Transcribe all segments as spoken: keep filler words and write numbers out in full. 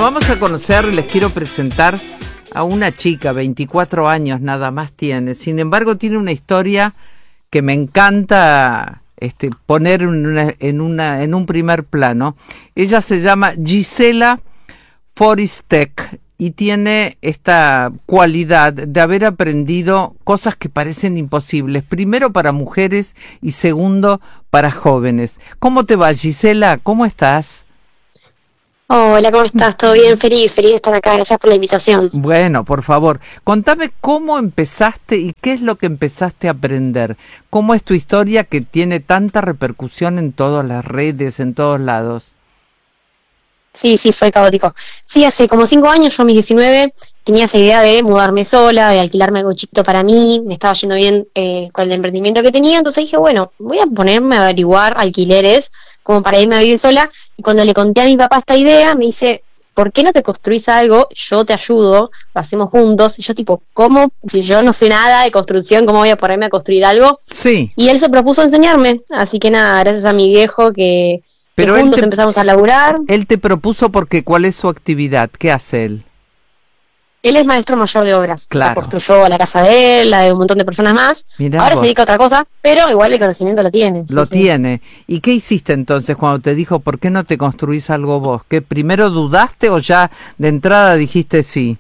vamos a conocer, les quiero presentar a una chica, veinticuatro años nada más tiene. Sin embargo, tiene una historia que me encanta este, poner en, una, en, una, en un primer plano. Ella se llama Gisela Foristek y tiene esta cualidad de haber aprendido cosas que parecen imposibles. Primero para mujeres y segundo para jóvenes. ¿Cómo te va, Gisela? ¿Cómo estás? Hola, ¿cómo estás? ¿Todo bien? Feliz, feliz de estar acá. Gracias por la invitación. Bueno, por favor, contame cómo empezaste y qué es lo que empezaste a aprender. ¿Cómo es tu historia que tiene tanta repercusión en todas las redes, en todos lados? Sí, sí, fue caótico. Sí, hace como cinco años, yo a mis diecinueve, tenía esa idea de mudarme sola, de alquilarme algo chiquito para mí. Me estaba yendo bien eh, con el emprendimiento que tenía, entonces dije, bueno, voy a ponerme a averiguar alquileres como para irme a vivir sola. Y cuando le conté a mi papá esta idea, me dice, ¿por qué no te construís algo? Yo te ayudo, lo hacemos juntos. Y yo tipo, ¿cómo? Si yo no sé nada de construcción, ¿cómo voy a ponerme a construir algo? Sí. Y él se propuso enseñarme, así que nada, gracias a mi viejo que, Pero que juntos te, empezamos a laburar. Él te propuso porque ¿cuál es su actividad? ¿Qué hace él? Él es maestro mayor de obras. Claro. Se construyó la casa de él, la de un montón de personas más. Mirá Ahora vos. se dedica a otra cosa, pero igual el conocimiento lo tiene. Lo sí, sí. tiene. ¿Y qué hiciste entonces cuando te dijo por qué no te construís algo vos? ¿Que primero dudaste o ya de entrada dijiste sí?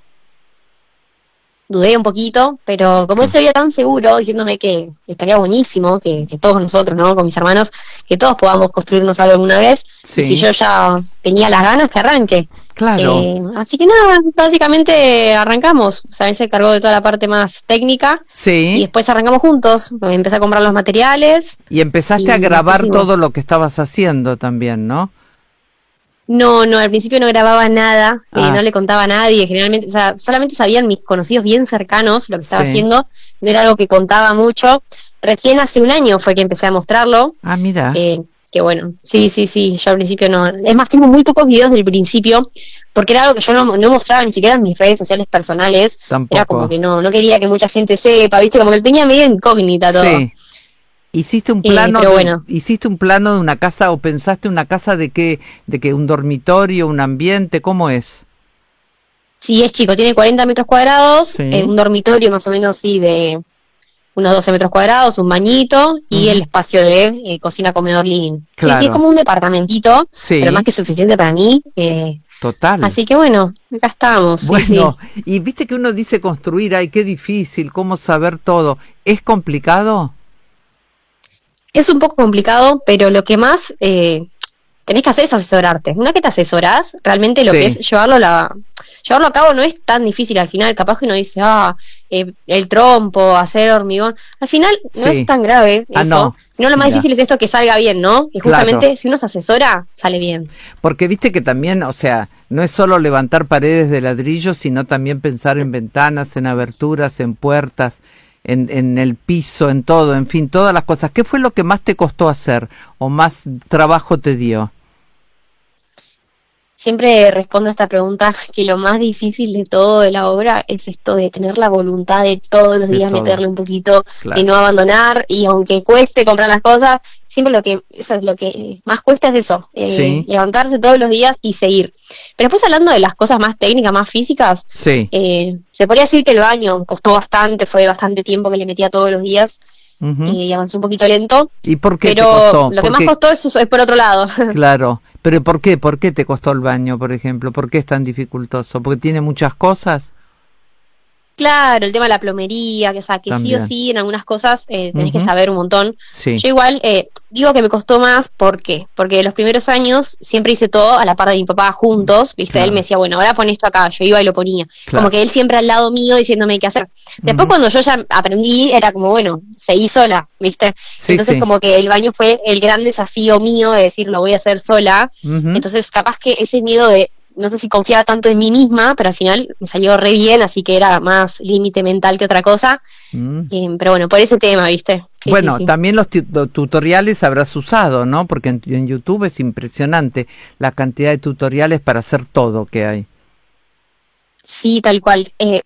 Dudé un poquito, pero como él se veía tan seguro, diciéndome que estaría buenísimo, que, que todos nosotros, ¿no? Con mis hermanos, que todos podamos construirnos algo alguna vez. Sí. Y si yo ya tenía las ganas, que arranque. Claro. Eh, así que nada, básicamente arrancamos. O sea, él se encargó de toda la parte más técnica. Sí. Y después arrancamos juntos. Empecé a comprar los materiales. Y empezaste y a grabar pusimos. todo lo que estabas haciendo también, ¿no? No, no, al principio no grababa nada, Ah. eh, no le contaba a nadie, generalmente, o sea, solamente sabían mis conocidos bien cercanos lo que estaba Sí. haciendo, no era algo que contaba mucho. Recién hace un año fue que empecé a mostrarlo, Ah, mira. eh, que bueno, sí, sí, sí, yo al principio no, es más, tengo muy pocos videos del principio, porque era algo que yo no, no mostraba ni siquiera en mis redes sociales personales. Tampoco. Era como que no, no quería que mucha gente sepa, viste, como que tenía medio incógnita todo. Sí. ¿Hiciste un Eh, plano pero de, bueno. hiciste un plano de una casa o pensaste una casa de qué, de que un dormitorio, un ambiente, ¿cómo es? Sí, es chico, tiene cuarenta metros cuadrados, Sí. eh, un dormitorio más o menos, sí, de unos doce metros cuadrados, un bañito y Ujú. el espacio de eh, cocina, comedor, living. Claro. Sí, sí, es como un departamentito, Sí. pero más que suficiente para mí. Eh, Total. así que bueno, acá estamos. sí, Bueno, sí. y viste que uno dice construir, ay, qué difícil, cómo saber todo. ¿Es complicado? Es un poco complicado, pero lo que más eh, tenés que hacer es asesorarte. Una vez que te asesorás, realmente lo Sí. que es llevarlo a la, llevarlo a cabo no es tan difícil al final. Capaz que uno dice, ah, eh, el trompo, hacer hormigón. Al final no Sí. es tan grave Ah, eso, no. sino lo más Mira. difícil es esto, que salga bien, ¿no? Y Claro. justamente si uno se asesora, sale bien. Porque viste que también, o sea, no es solo levantar paredes de ladrillo, sino también pensar en ventanas, en aberturas, en puertas, en, en el piso, en todo, en fin, todas las cosas. ¿Qué fue lo que más te costó hacer o más trabajo te dio? Siempre respondo a esta pregunta, que lo más difícil de todo de la obra es esto de tener la voluntad de todos los De días todo. meterle un poquito, Claro. de no abandonar, y aunque cueste comprar las cosas, siempre lo que eso es lo que más cuesta es eso, eh, Sí. levantarse todos los días y seguir. Pero después, hablando de las cosas más técnicas, más físicas, Sí. eh, se podría decir que el baño costó bastante, fue bastante tiempo que le metía todos los días, Ujú. eh, y avanzó un poquito lento, ¿Y por qué pero te costó? lo que ¿Por más qué? costó es, es por otro lado. Claro, pero ¿por qué? ¿Por qué te costó el baño, por ejemplo? ¿Por qué es tan dificultoso? ¿Porque tiene muchas cosas? Claro, el tema de la plomería, que, o sea, que sí También. o sí en algunas cosas eh, tenés Ujú. que saber un montón. Sí. Yo igual eh, digo que me costó más, ¿por qué? Porque los primeros años siempre hice todo a la par de mi papá juntos, ¿viste? Claro. Él me decía, bueno, ahora pon esto acá, yo iba y lo ponía. Claro. Como que él siempre al lado mío diciéndome qué hacer. Después Ujú. cuando yo ya aprendí, era como, bueno, seguí sola, ¿viste? Sí, Entonces sí. como que el baño fue el gran desafío mío de decir, lo voy a hacer sola. Ujú. Entonces capaz que ese miedo de, no sé si confiaba tanto en mí misma, pero al final me salió re bien, así que era más límite mental que otra cosa. Mm. Eh, pero bueno, por ese tema, ¿viste? Sí, Bueno, sí, sí. también los tu- tutoriales habrás usado, ¿no? Porque en, en YouTube es impresionante la cantidad de tutoriales para hacer todo que hay. Sí, tal cual. Eh,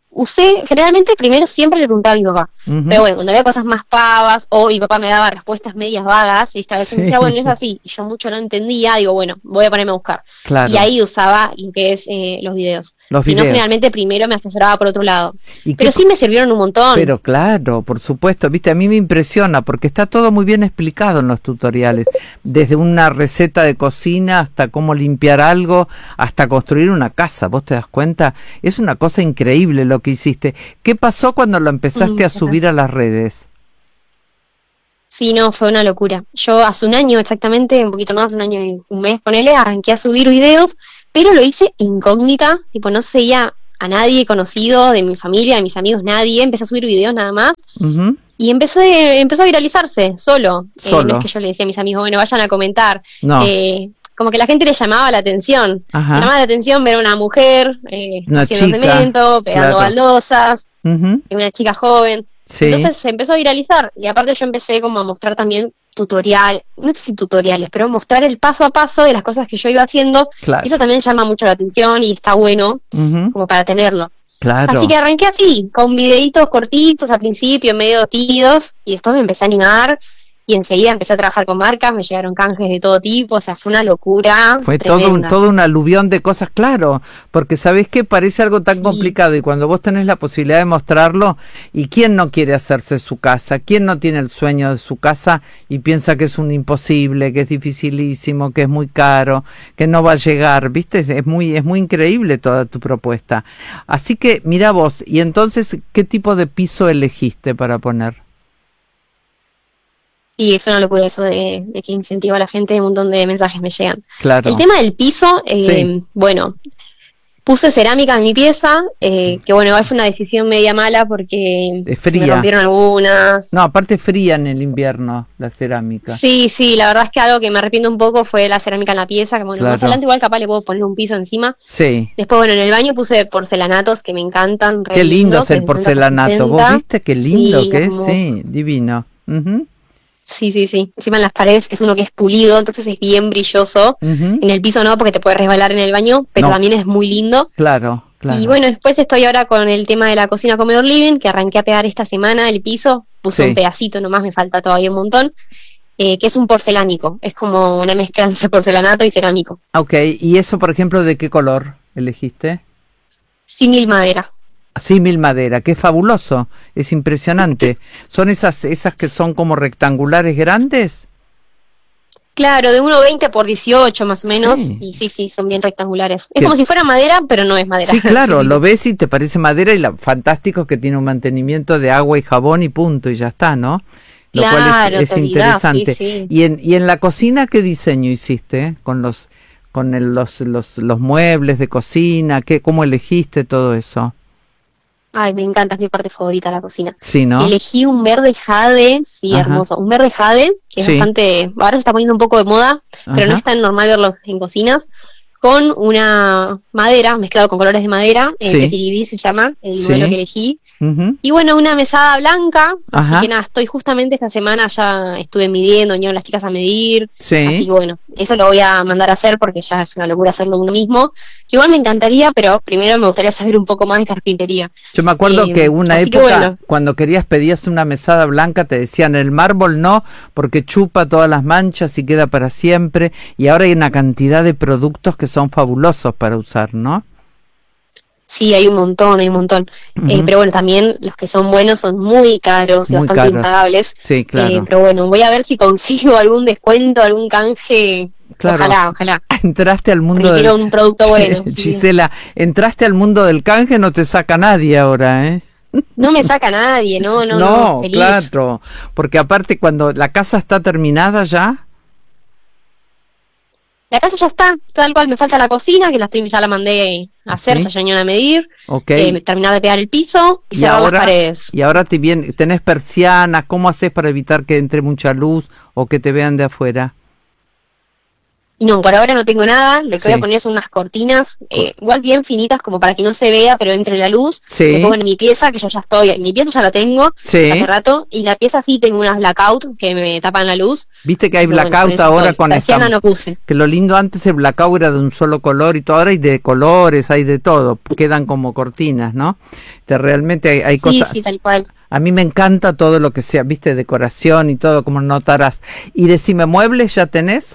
usé, generalmente primero siempre le preguntaba a mi papá. Ujú. Pero bueno, cuando había cosas más pavas, o mi papá me daba respuestas medias vagas, y esta vez me decía, bueno, es así, y yo mucho no entendía, digo, bueno, voy a ponerme a buscar. Claro. Y ahí usaba lo que es eh, los videos. Los Si no, videos. generalmente primero me asesoraba por otro lado. ¿Y Pero qué- sí me sirvieron un montón. Pero claro, por supuesto, viste, a mí me impresiona porque está todo muy bien explicado en los tutoriales, desde una receta de cocina hasta cómo limpiar algo, hasta construir una casa, ¿vos te das cuenta? Es una cosa increíble lo que hiciste. ¿Qué pasó cuando lo empezaste Mm, a subir a las redes? Sí, no, fue una locura. Yo hace un año exactamente, un poquito más, un año y un mes, ponele, arranqué a subir videos, pero lo hice incógnita, tipo no seguía a nadie conocido, de mi familia, de mis amigos, nadie, empecé a subir videos nada más, Ujú. y empecé, empezó a viralizarse, solo. Eh, Solo. no es que yo le decía a mis amigos, bueno, vayan a comentar. No. Eh, como que la gente le llamaba la atención. Ajá. Le llamaba la atención ver a una mujer eh, Una haciendo chica, cemento, pegando claro. baldosas, Ujú. una chica joven. Sí. Entonces se empezó a viralizar y aparte yo empecé como a mostrar también tutorial, no sé si tutoriales, pero mostrar el paso a paso de las cosas que yo iba haciendo. Claro. Eso también llama mucho la atención y está bueno Ujú. como para tenerlo. Claro. Así que arranqué así, con videitos cortitos al principio, medio tímidos, y después me empecé a animar y enseguida empecé a trabajar con marcas, me llegaron canjes de todo tipo, o sea, fue una locura Fue todo un, tremenda. todo un aluvión de cosas, claro, porque sabés que parece algo tan Sí. complicado y cuando vos tenés la posibilidad de mostrarlo, ¿y quién no quiere hacerse su casa? ¿Quién no tiene el sueño de su casa y piensa que es un imposible, que es dificilísimo, que es muy caro, que no va a llegar? ¿Viste? Es muy, es muy increíble toda tu propuesta. Así que, mira vos, y entonces, ¿qué tipo de piso elegiste para poner? Y es una locura eso de, de que incentiva a la gente, un montón de mensajes me llegan. Claro. El tema del piso, eh, Sí. bueno, puse cerámica en mi pieza, eh, que bueno, igual fue una decisión media mala porque Es se me fría. rompieron algunas. No, aparte fría en el invierno, la cerámica. Sí, sí, la verdad es que algo que me arrepiento un poco fue la cerámica en la pieza, que bueno, Claro. más adelante igual capaz le puedo poner un piso encima. Sí. Después, bueno, en el baño puse porcelanatos que me encantan. Re Qué lindo lindos, es el de sesenta por porcelanato. ¿Vos sesenta. viste qué lindo Sí, que es? hermoso. Sí, divino. Ujú, Sí, sí, sí. Encima en las paredes es uno que es pulido, entonces es bien brilloso. ujú. En el piso no, porque te puede resbalar en el baño, pero No. también es muy lindo. Claro, claro. Y bueno, después estoy ahora con el tema de la cocina comedor living, que arranqué a pegar esta semana el piso. Puse Sí. un pedacito nomás, me falta todavía un montón. Eh, que es un porcelánico. Es como una mezcla entre porcelanato y cerámico. Ok, ¿y eso, por ejemplo, de qué color elegiste? Símil madera. Símil madera, que es fabuloso, es impresionante. ¿Son esas esas que son como rectangulares grandes? Claro, de uno veinte por dieciocho más o menos. Sí. Y sí, sí, son bien rectangulares. Que- Es como si fuera madera, pero no es madera. Sí, claro, lo ves y te parece madera y lo fantástico que tiene un mantenimiento de agua y jabón y punto, y ya está, ¿no? Lo Claro, cual es, es te olvidás, interesante. sí, sí. Y en y en la cocina, ¿qué diseño hiciste? Con los con el- los, los los muebles de cocina, ¿qué cómo elegiste todo eso? Ay, me encanta, es mi parte favorita la cocina. Sí, ¿no? Elegí un verde jade, sí, Ajá. hermoso. Un verde jade, que es Sí. bastante, ahora se está poniendo un poco de moda, pero no Ajá. es tan normal verlos en cocinas, con una madera, mezclado con colores de madera, Sí. eh, Petit Gris se llama, el Sí. modelo que elegí. Ujú. Y bueno, una mesada blanca, Ajá. así que nada, estoy justamente esta semana ya estuve midiendo, vinieron las chicas a medir, Sí. así que bueno, eso lo voy a mandar a hacer porque ya es una locura hacerlo uno mismo. Que igual me encantaría, pero primero me gustaría saber un poco más de carpintería. Yo me acuerdo Eh, que una así que época, bueno. cuando querías pedías una mesada blanca, te decían el mármol no, porque chupa todas las manchas y queda para siempre. Y ahora hay una cantidad de productos que son fabulosos para usar, ¿no? Sí, hay un montón, hay un montón. Ujú. Eh, pero bueno, también los que son buenos son muy caros y Muy bastante caros. impagables. Sí, claro. Eh, pero bueno, voy a ver si consigo algún descuento, algún canje. Claro. Ojalá, ojalá. Entraste al mundo Porque del... quiero un producto bueno. sí. Gisela, entraste al mundo del canje, no te saca nadie ahora, ¿eh? No me saca nadie, no, no, no, No, feliz. claro, porque aparte cuando la casa está terminada ya, La casa ya está, tal cual, me falta la cocina, que la estoy, ya la mandé a hacer, ¿Sí? ya llegaron a medir, ok, eh, terminar de pegar el piso y, y cerrar ahora, las paredes. y ahora te viene, tenés persianas, ¿cómo haces para evitar que entre mucha luz o que te vean de afuera? Y no, por ahora no tengo nada, lo que Sí. voy a poner son unas cortinas, eh, igual bien finitas como para que no se vea, pero entre la luz. Sí. Me pongo en mi pieza, que yo ya estoy, mi pieza ya la tengo Sí. hace rato, y la pieza sí tengo unas blackout que me tapan la luz. Viste que hay Pero bueno, blackout con eso ahora estoy. con Persiana esta... no puse. Que lo lindo antes el blackout era de un solo color y todo, ahora hay de colores, hay de todo, quedan como cortinas, ¿no? De realmente hay, hay Sí, cosas... sí, tal cual. A mí me encanta todo lo que sea, viste, decoración y todo, como notarás. Y decime, ¿muebles ya tenés?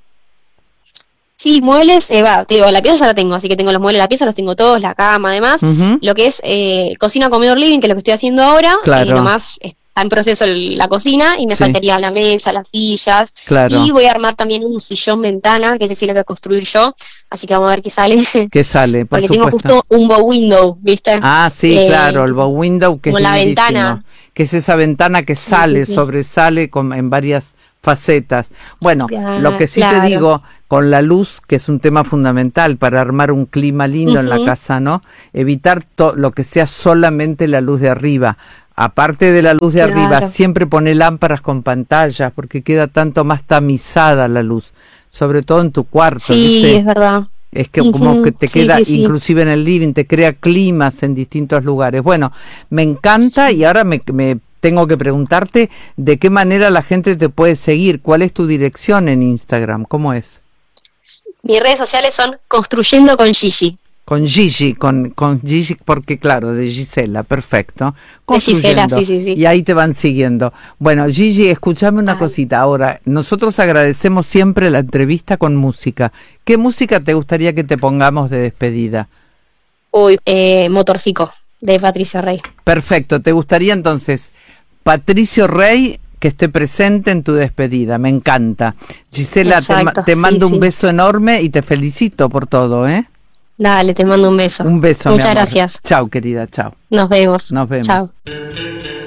Sí, muebles, eh, va, te digo, la pieza ya la tengo, así que tengo los muebles de la pieza, los tengo todos, la cama además. Ujú. Lo que es eh, cocina, comedor, living, que es lo que estoy haciendo ahora, Claro. eh, nomás está en proceso el- la cocina y me Sí. faltaría la mesa, las sillas. Claro. Y voy a armar también un sillón ventana, que ese sí lo voy a construir yo, así que vamos a ver qué sale. ¿Qué sale? Por Porque tengo supuesto. justo un bow window, ¿viste? Ah, sí, Eh, claro, el bow window, que es como la lindísimo. ventana. Que es esa ventana que Sí, sale, sí, sí. sobresale con, en varias facetas. Bueno, Cla- lo que sí claro. te digo, con la luz, que es un tema fundamental para armar un clima lindo en la Ujú. casa, ¿no? Evitar to- lo que sea solamente la luz de arriba. Aparte de la luz de Claro. arriba, siempre pone lámparas con pantallas, porque queda tanto más tamizada la luz, sobre todo en tu cuarto, Sí, ¿viste? es verdad. Es que como Ujú, que te sí, queda, sí, sí. inclusive en el living, te crea climas en distintos lugares. Bueno, me encanta y ahora me, me tengo que preguntarte de qué manera la gente te puede seguir. ¿Cuál es tu dirección en Instagram? ¿Cómo es? Mis redes sociales son Construyendo con Gigi. Con Gigi, con, con Gigi, porque claro, de Gisela, perfecto. De Gisela, Construyendo. sí, sí, sí. Y ahí te van siguiendo. Bueno, Gigi, escúchame una Ay. cosita. Ahora, nosotros agradecemos siempre la entrevista con música. ¿Qué música te gustaría que te pongamos de despedida? Uy, eh, Motorcico, de Patricio Rey. Perfecto, ¿te gustaría entonces Patricio Rey que esté presente en tu despedida? Me encanta. Gisela, te, ma- Exacto, te sí, mando un sí. beso enorme y te felicito por todo, ¿eh? Dale, te mando un beso. Un beso, mi Muchas amor. gracias. Chao, querida, chao. Nos vemos. Nos vemos. Chao.